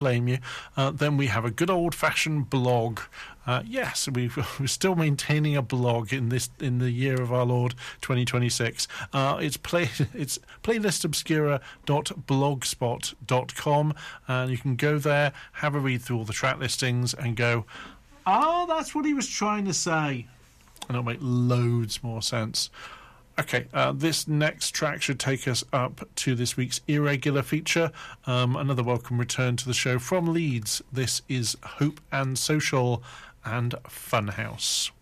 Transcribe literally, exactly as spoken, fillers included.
blame you. Uh, then we have a good old-fashioned blog. Uh, yes, we've, we're still maintaining a blog in this in the year of our Lord twenty twenty-six. Uh, it's play it's playlist obscura dot blogspot dot com, and you can go there, have a read through all the track listings, and go, oh, that's what he was trying to say, and it'll make loads more sense. Okay, uh, this next track should take us up to this week's irregular feature. Um, another welcome return to the show from Leeds. This is Hope and Social and Funhouse.